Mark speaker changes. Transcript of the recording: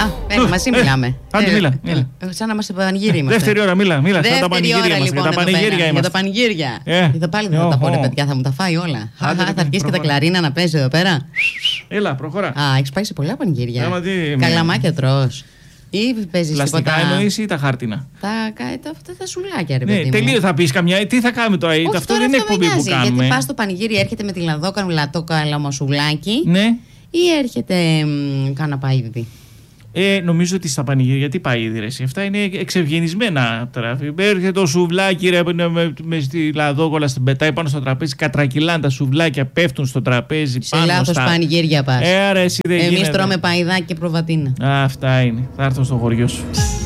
Speaker 1: Μαζί μιλάμε.
Speaker 2: Άντε, μίλα.
Speaker 1: Σαν να είμαστε πανηγύρι είμαστε.
Speaker 2: Δεύτερη ώρα, μίλα. Για τα πανηγύρια μας.
Speaker 1: Λοιπόν,
Speaker 2: για τα πανηγύρια είμαστε.
Speaker 1: Για τα πανηγύρια. Πάλι δεν θα τα πω, ρε παιδιά, θα μου τα φάει όλα. Θα αρχίσει και τα κλαρίνα να παίζει εδώ πέρα.
Speaker 2: Έλα, προχώρα.
Speaker 1: Έχεις πάει σε πολλά πανηγύρια. Καλαμάκια τρως. Ή παίζεις
Speaker 2: πλαστικά
Speaker 1: τίποτα.
Speaker 2: εννοείς ή τα χάρτινα?
Speaker 1: Αυτά τα σουλάκια, ρε παιδί.
Speaker 2: Ναι, τελείω θα πεις καμιά. Τι θα κάνουμε τώρα, αυτό δεν είναι εκπομπή που κάνουμε.
Speaker 1: Γιατί πας στο πανηγύρι, έρχεται με τη λαδόκανουλα το καλαμοσουλάκι.
Speaker 2: Ναι.
Speaker 1: Ή έρχεται κάνα παΐδι.
Speaker 2: Νομίζω ότι στα πανηγύρια τι παΐδι ρε εσύ. Αυτά είναι εξευγενισμένα τράφη. Έρχεται το σουβλάκι ρε, με στη λαδόκολα, στην πετάει πάνω στο τραπέζι. Κατρακυλάνε τα σουβλάκια, πέφτουν στο τραπέζι.
Speaker 1: Σε λάθος πανηγύρια πας.
Speaker 2: Εμείς
Speaker 1: τρώμε παϊδάκι και προβατίνα.
Speaker 2: Αυτά είναι. Θα έρθω στο χωριό σου.